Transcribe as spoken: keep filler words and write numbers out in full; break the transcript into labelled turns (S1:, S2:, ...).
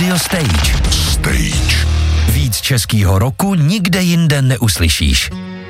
S1: Radio Stage.
S2: Stage.
S1: Víc českýho roku nikde jinde neuslyšíš.